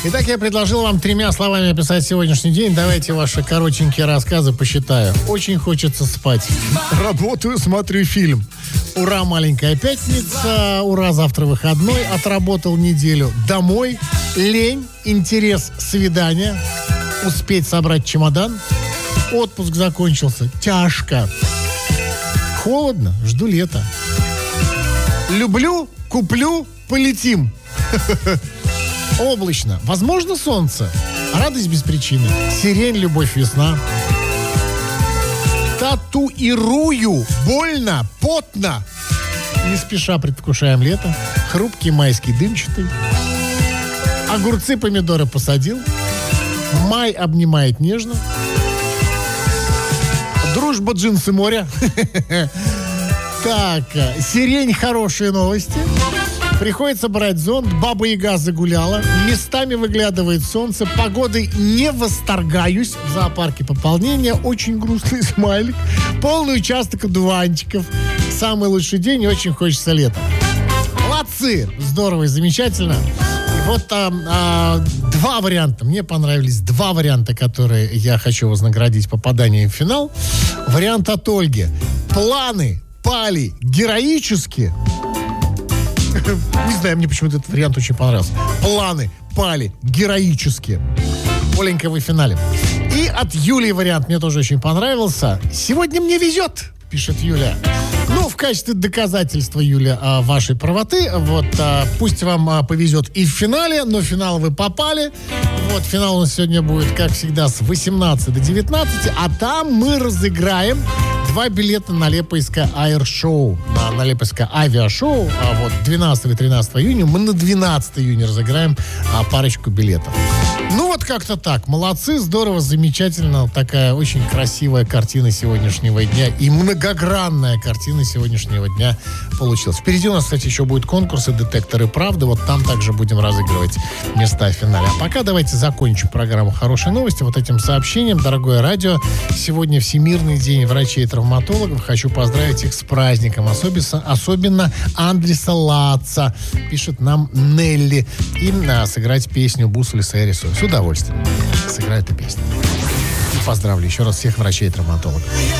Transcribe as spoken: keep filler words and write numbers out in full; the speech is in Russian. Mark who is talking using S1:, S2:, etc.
S1: Итак, я предложил вам тремя словами описать сегодняшний день. Давайте ваши коротенькие рассказы посчитаю. Очень хочется спать. Работаю, смотрю фильм. Ура, маленькая пятница. Ура, завтра выходной. Отработал неделю. Домой. Лень. Интерес. Свидание. Успеть собрать чемодан. Отпуск закончился. Тяжко. Холодно. Жду лета. Люблю. Куплю. Полетим. Облачно. Возможно, солнце. Радость без причины. Сирень, любовь, весна. Татуирую. Больно, потно. Не спеша предвкушаем лето. Хрупкий майский дымчатый. Огурцы, помидоры посадил. Май обнимает нежно. Дружба, джинсы, море. Так, сирень, хорошие новости. Приходится брать зонт, Баба-Яга загуляла, местами выглядывает солнце, погодой не восторгаюсь, в зоопарке пополнение, очень грустный смайлик, полный участок одуванчиков, самый лучший день и очень хочется лета. Молодцы! Здорово и замечательно. И вот а, а, два варианта, мне понравились два варианта, которые я хочу вознаградить попаданием в финал. Вариант от Ольги. Планы пали героически. Не знаю, мне почему-то этот вариант очень понравился. Планы пали героически. Оленька, вы в финале. И от Юлии вариант мне тоже очень понравился. Сегодня мне везет, пишет Юля. Ну, в качестве доказательства, Юля, вашей правоты, вот, пусть вам повезет и в финале, но в финал вы попали. Вот, финал у нас сегодня будет, как всегда, с восемнадцати до девятнадцати, а там мы разыграем два билета на Лепойское аэр-шоу, на, на Лепойское авиашоу. А вот двенадцатого и тринадцатого июня мы на двенадцатого июня разыграем а, парочку билетов. Ну вот как-то так. Молодцы, здорово, замечательно. Такая очень красивая картина сегодняшнего дня и многогранная картина сегодняшнего дня получилась. Впереди у нас, кстати, еще будут конкурсы «Детекторы правды». Вот там также будем разыгрывать места в финале. А пока давайте закончим программу «Хорошие новости» вот этим сообщением. Дорогое радио, сегодня Всемирный день врачей и травматологов. Хочу поздравить их с праздником. Особенно, особенно Андреса Лаца, пишет нам Нелли. И а, сыграть песню Бусулиса Эрису. С удовольствием сыграю эту песню. И поздравлю еще раз всех врачей и травматологов.